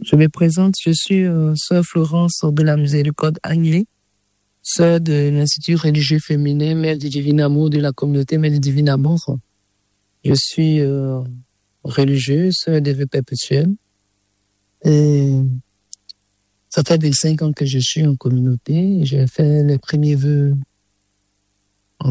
Je me présente, je suis sœur Florence de la Miséricorde Agné, sœur de l'Institut religieux féminin, mère du divin amour de la communauté, mère du divin amour. Je suis religieuse, sœur des vœux perpétuels. Et ça fait 25 ans que je suis en communauté. J'ai fait les premiers vœux en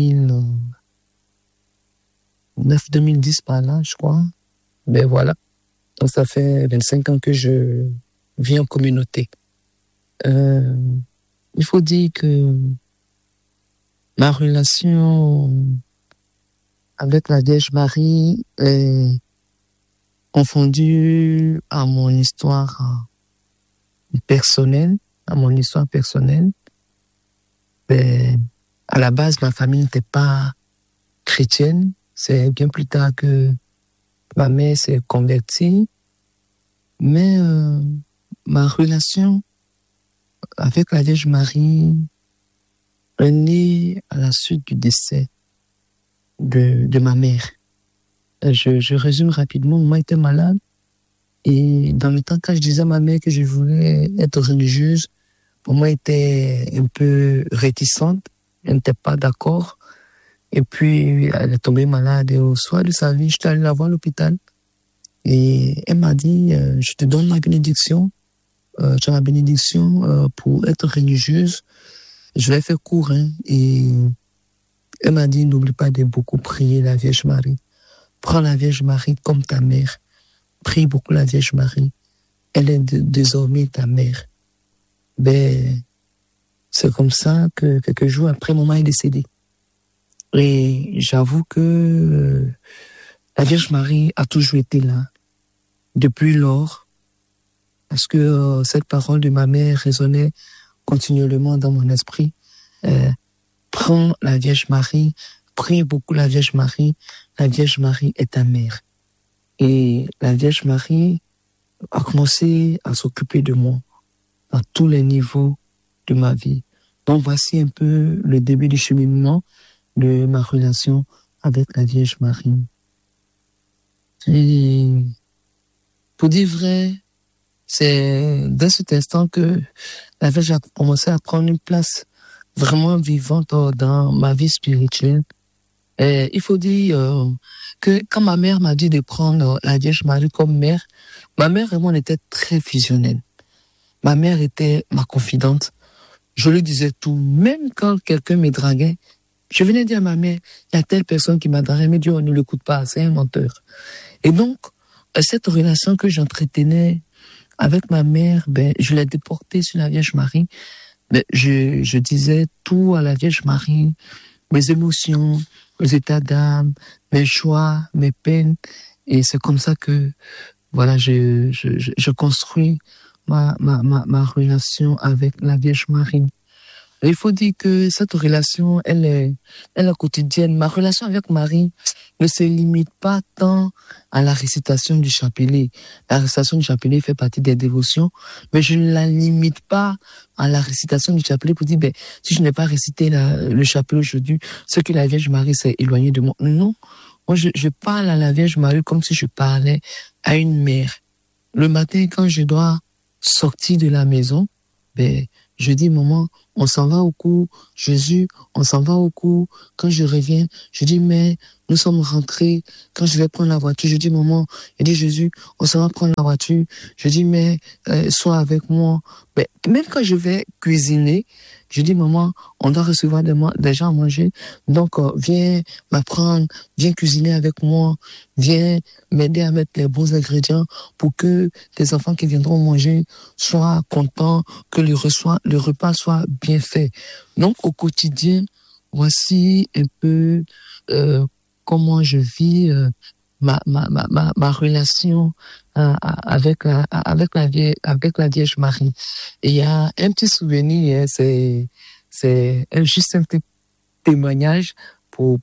2009-2010 par là, je crois. Ben voilà. Donc ça fait 25 ans que je vis en communauté. Il faut dire que ma relation avec la Vierge Marie est confondue à mon histoire personnelle, Ben, à la base, ma famille n'était pas chrétienne. C'est bien plus tard que ma mère s'est convertie. Mais ma relation avec la Vierge Marie est née à la suite du décès de ma mère. Je résume rapidement. Maman était malade. Et dans le temps, quand je disais à ma mère que je voulais être religieuse, maman était un peu réticente. Elle n'était pas d'accord. Et puis, elle est tombée malade. Et au soir de sa vie, je suis allé la voir à l'hôpital. Et elle m'a dit, je te donne la bénédiction. Tu as la bénédiction pour être religieuse. Je l'ai fait court. Et elle m'a dit, n'oublie pas de beaucoup prier la Vierge Marie. Prends la Vierge Marie comme ta mère. Prie beaucoup la Vierge Marie. Elle est désormais ta mère. Ben, c'est comme ça que quelques jours après, maman est décédée. Et j'avoue que la Vierge Marie a toujours été là. Depuis lors, parce que cette parole de ma mère résonnait continuellement dans mon esprit. Prends la Vierge Marie, prie beaucoup la Vierge Marie est ta mère. Et la Vierge Marie a commencé à s'occuper de moi à tous les niveaux de ma vie. Donc voici un peu le début du cheminement de ma relation avec la Vierge Marie. Et pour dire vrai, c'est dès cet instant que la Vierge a commencé à prendre une place vraiment vivante dans ma vie spirituelle. Et il faut dire que quand ma mère m'a dit de prendre la Vierge Marie comme mère, ma mère et moi on était très fusionnels. Ma mère était ma confidente. Je lui disais tout, même quand quelqu'un me draguait, je venais dire à ma mère, il y a telle personne qui m'a dragué, elle me dit, on ne l'écoute pas, c'est un menteur. Et donc, cette relation que j'entretenais avec ma mère, ben, je l'ai déportée sur la Vierge Marie. Ben, je disais tout à la Vierge Marie, mes émotions, mes états d'âme, mes joies, mes peines. Et c'est comme ça que, voilà, je construis ma relation avec la Vierge Marie. Et il faut dire que cette relation, elle est quotidienne. Ma relation avec Marie ne se limite pas tant à la récitation du chapelet. La récitation du chapelet fait partie des dévotions, mais je ne la limite pas à la récitation du chapelet pour dire, ben, si je n'ai pas récité le chapelet aujourd'hui, c'est que la Vierge Marie s'est éloignée de moi. Non. Moi, je parle à la Vierge Marie comme si je parlais à une mère. Le matin, quand je dois sortir de la maison, ben, je dis, maman, on s'en va au cours. Jésus, on s'en va au cours. Quand je reviens, je dis, mais nous sommes rentrés. Quand je vais prendre la voiture, je dis, maman, je dis, Jésus, on s'en va prendre la voiture. Je dis, mais sois avec moi. Ben, même quand je vais cuisiner, je dis, maman, on doit recevoir des gens à manger. Donc, viens m'apprendre, viens cuisiner avec moi, viens m'aider à mettre les bons ingrédients pour que les enfants qui viendront manger soient contents, que le repas soit bien fait. Donc, au quotidien, voici un peu comment je vis ma relation avec la Vierge Marie. Et il y a un petit souvenir, c'est juste un petit témoignage pour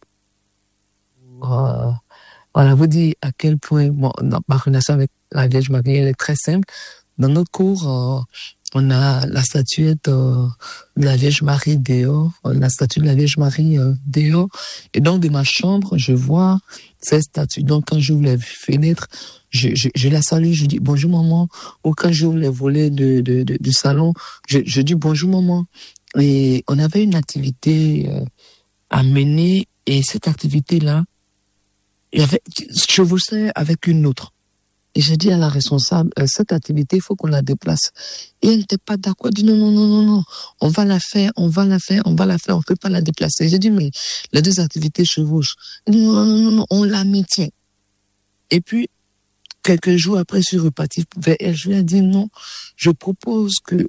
voilà, vous dire à quel point ma relation avec la Vierge Marie elle est très simple. Dans notre cours, On a la statuette de la Vierge Marie dehors, la statue de la Vierge Marie dehors. Et donc, de ma chambre, je vois cette statue. Donc, quand j'ouvre les fenêtres, je la salue, je dis bonjour maman. Ou quand j'ouvre les volets du salon, je dis bonjour maman. Et on avait une activité à mener, et cette activité-là, chevauchait avec une autre. Et j'ai dit à la responsable, cette activité, il faut qu'on la déplace. Et elle n'était pas d'accord. Elle dit non, non, non, non, non. On va la faire, on va la faire, on va la faire. On ne peut pas la déplacer. J'ai dit, mais les deux activités chevauchent. Elle dit, non, non, non, non, on la maintient. Et puis, quelques jours après, je suis reparti vers elle. Je lui ai dit, non, je propose que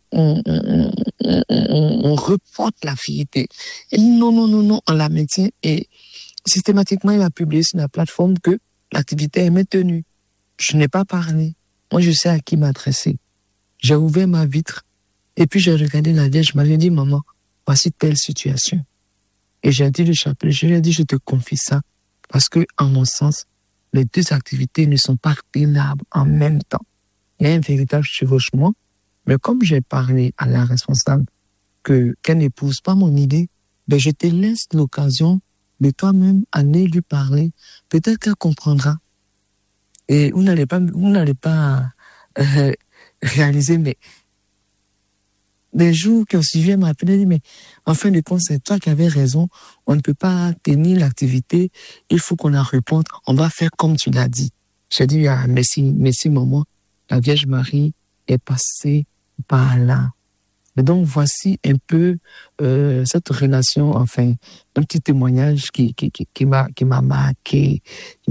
on reporte l'activité. Elle dit, non, non, non, non, on la maintient. Et systématiquement, il a publié sur la plateforme que l'activité est maintenue. Je n'ai pas parlé. Moi, je sais à qui m'adresser. J'ai ouvert ma vitre et puis j'ai regardé la Vierge. Je m'avais dit, maman, voici telle situation. Et j'ai dit le chapelet, je lui ai dit, je te confie ça parce que, en mon sens, les deux activités ne sont pas tenables en même temps. Il y a un véritable chevauchement, mais comme j'ai parlé à la responsable qu'elle n'épouse pas mon idée, ben je te laisse l'occasion de toi-même aller lui parler. Peut-être qu'elle comprendra. Et vous n'allez pas réaliser, mais des jours qui ont suivi, elle m'a appelé et dit, mais en fin de compte, c'est toi qui avais raison. On ne peut pas tenir l'activité. Il faut qu'on la réponde. On va faire comme tu l'as dit. J'ai dit, ah, merci, merci, maman. La Vierge Marie est passée par là. Et donc, voici un peu cette relation, enfin, un petit témoignage qui m'a marqué,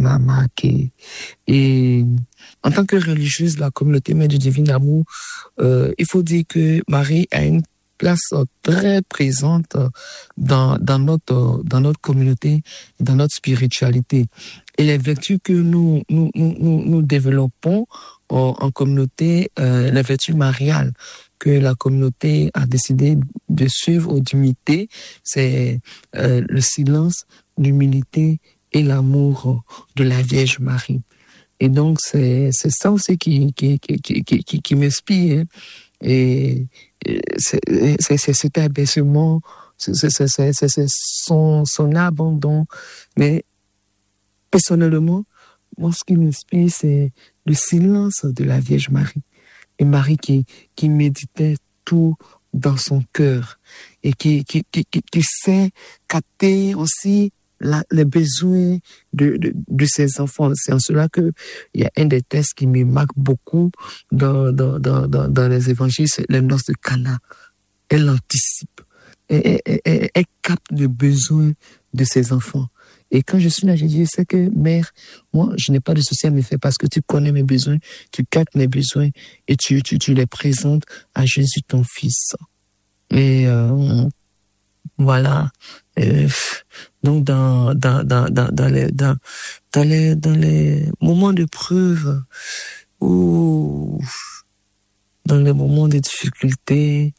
Et en tant que religieuse de la communauté Mère du Divin Amour, il faut dire que Marie a une place très présente dans notre communauté, dans notre spiritualité. Et les vertus que nous développons en communauté, les vertus mariales que la communauté a décidé de suivre ou d'imiter, c'est le silence, l'humilité et l'amour de la Vierge Marie. Et donc, c'est ça aussi qui m'inspire. Hein. Et c'est cet abaissement, c'est son abandon. Mais personnellement, moi, ce qui m'inspire, c'est le silence de la Vierge Marie. Et Marie qui méditait tout dans son cœur et qui sait capter aussi les besoins de ses enfants. C'est en cela que il y a un des textes qui me marque beaucoup dans les évangiles, c'est les noces de Cana. Elle anticipe, elle capte le besoin de ses enfants. Et quand je suis là, je dis, c'est que mère, moi, je n'ai pas de souci à me faire parce que tu connais mes besoins, tu captes mes besoins et tu les présentes à Jésus, ton fils. Et voilà. Donc dans les moments de preuve ou dans les moments de difficulté,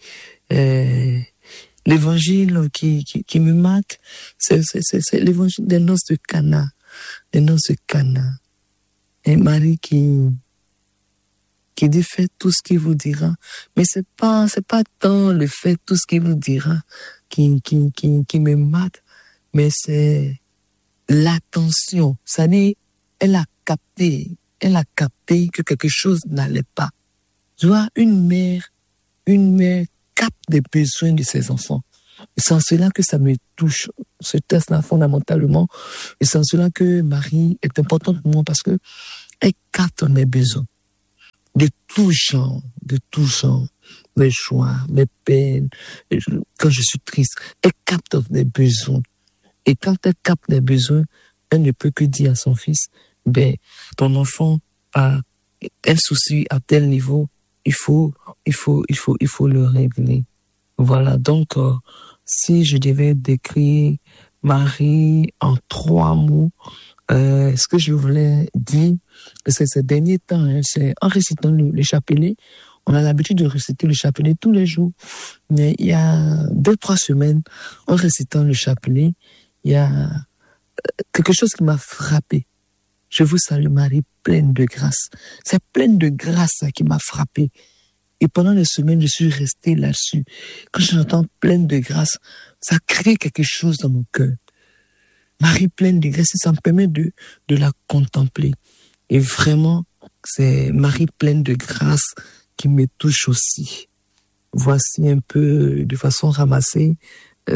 l'évangile qui me marque, c'est l'évangile des noces de Cana, des noces de Cana. Et Marie qui dit faites tout ce qu'il vous dira, mais c'est pas tant le fait tout ce qu'il vous dira qui me marque, mais c'est l'attention. C'est-à-dire, elle a capté que quelque chose n'allait pas. Tu vois, une mère capte des besoins de ses enfants. Et c'est en cela que ça me touche, ce test-là, fondamentalement. Et c'est en cela que Marie est importante pour moi parce que elle capte mes besoins. De tout genre, mes joies, mes peines, quand je suis triste, elle capte mes besoins. Et quand elle capte les besoins, elle ne peut que dire à son fils, ben, ton enfant a un souci à tel niveau, il faut le régler. Voilà, donc, si je devais décrire Marie en 3 mots, ce que je voulais dire, c'est ces derniers temps, hein, c'est en récitant le chapelet. On a l'habitude de réciter le chapelet tous les jours. Mais il y a 2-3 semaines, en récitant le chapelet, il y a quelque chose qui m'a frappé. Je vous salue Marie, pleine de grâce. C'est pleine de grâce qui m'a frappé. Et pendant les semaines, je suis restée là-dessus. Quand j'entends pleine de grâce, ça crée quelque chose dans mon cœur. Marie pleine de grâce, ça me permet de la contempler. Et vraiment, c'est Marie pleine de grâce qui me touche aussi. Voici un peu, de façon ramassée,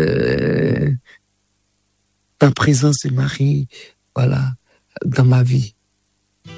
ta présence de Marie, voilà, dans ma vie.